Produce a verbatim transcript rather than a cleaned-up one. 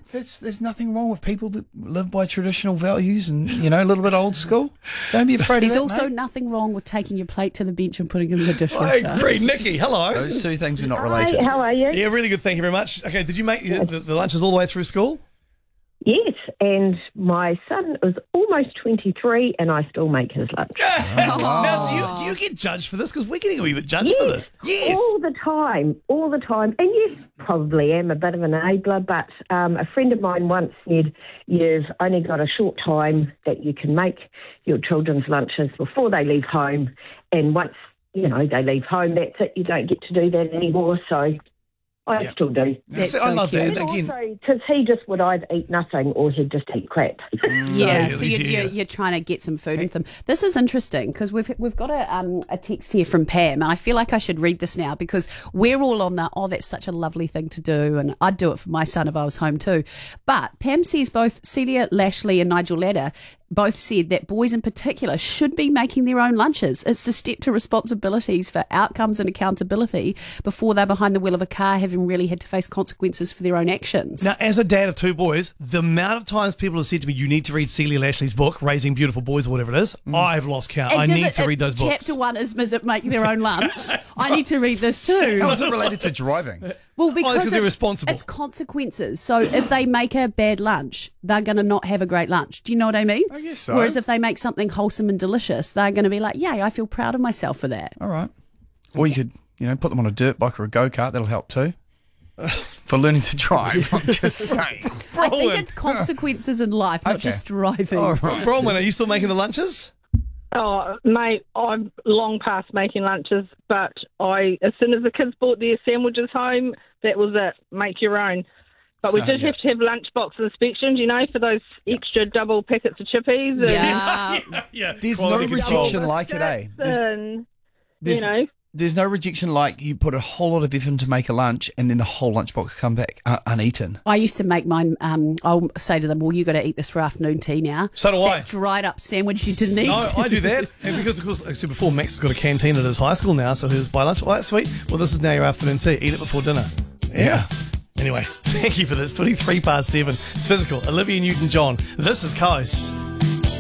It's, there's nothing wrong with people that live by traditional values and, you know, a little bit old school. Don't be afraid There's of that, also mate. nothing wrong with taking your plate to the bench and putting it in the dishwasher. I agree. Nikki, hello. Those two things are not Hi, related. how are you? Yeah, really good. Thank you very much. Okay, did you make the, the lunches all the way through school? Yes, and my son is almost twenty-three and I still make his lunch. Now, do you, do you get judged for this? Because we're getting a wee bit judged for this. Yes. All the time, all the time. And yes, probably am a bit of an enabler, but um, a friend of mine once said, you've only got a short time that you can make your children's lunches before they leave home. And once, you know, they leave home, that's it. You don't get to do that anymore. So I Yeah. still do. That's I so love cute. that. And Again, also, because he just would either eat nothing or he'd just eat crap. Yeah, No, so yeah, you're, yeah. you're, you're trying to get some food with them. This is interesting because we've we've got a um, a text here from Pam, and I feel like I should read this now because we're all on the, oh, that's such a lovely thing to do, and I'd do it for my son if I was home too. But Pam says both Celia Lashley and Nigel Ladder both said that boys in particular should be making their own lunches. It's the step to responsibilities for outcomes and accountability before they're behind the wheel of a car having really had to face consequences for their own actions. now, as a dad of two boys, the amount of times people have said to me, you need to read Celia Lashley's book, Raising Beautiful Boys or whatever it is, I've lost count. And I does need it- to it- read those books. Chapter one is, is it make their own lunch? I need to read this too. How is it related to driving? Well, because because they're it's, responsible. it's consequences. So if they make a bad lunch, they're going to not have a great lunch. Do you know what I mean? I guess so. Whereas if they make something wholesome and delicious, they're going to be like, yay, I feel proud of myself for that. All right. Or you could, you know, put them on a dirt bike or a go-kart. That'll help too. For learning to drive, I'm just saying. I think Bronwyn. it's consequences in life, not Okay. just driving. All right. Bronwyn, are you still making the lunches? Oh, mate, I'm long past making lunches, but I, as soon as the kids brought their sandwiches home, that was it. Make your own. But we Oh, did yeah. have to have lunchbox inspections, you know, for those extra double packets of chippies. And Yeah. yeah. There's Quality no control. rejection like it, eh? There's, And, there's, you know, there's no rejection like you put a whole lot of effort to make a lunch and then the whole lunchbox come back uh, uneaten. I used to make mine, um, I'll say to them, well, you got to eat this for afternoon tea now. So do I. That dried up sandwich you didn't eat. No, I do that. And because, of course, like I said before, Max has got a canteen at his high school now, so he's by lunch. Oh, that's sweet. Well, this is now your afternoon tea. Eat it before dinner. Yeah. Anyway, thank you for this. twenty-three past seven. It's physical. Olivia Newton-John. This is Coast.